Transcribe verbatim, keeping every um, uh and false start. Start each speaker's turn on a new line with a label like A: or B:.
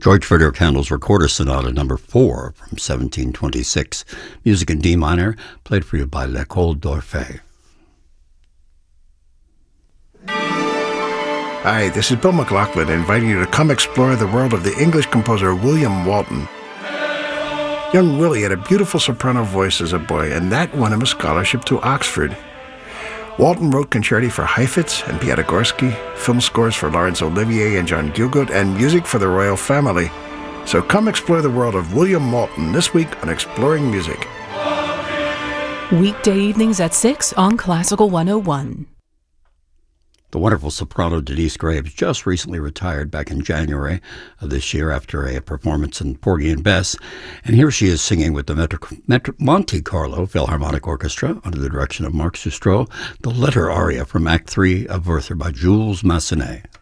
A: George Frideric Handel's Recorder Sonata number four from seventeen twenty-six, music in D minor, played for you by L'École d'Orphée.
B: Hi, this is Bill McLaughlin inviting you to come explore the world of the English composer William Walton. Young Willie had a beautiful soprano voice as a boy, and that won him a scholarship to Oxford. Walton wrote concerti for Heifetz and Piatigorsky, film scores for Laurence Olivier and John Gielgud, and music for the royal family. So come explore the world of William Walton this week on Exploring Music.
C: Weekday evenings at six on Classical one oh one.
A: The wonderful soprano Denise Graves just recently retired back in January of this year after a performance in Porgy and Bess. And here she is singing with the Metro, Metro, Monte Carlo Philharmonic Orchestra under the direction of Marc Sustro, the letter aria from Act three of Werther by Jules Massenet.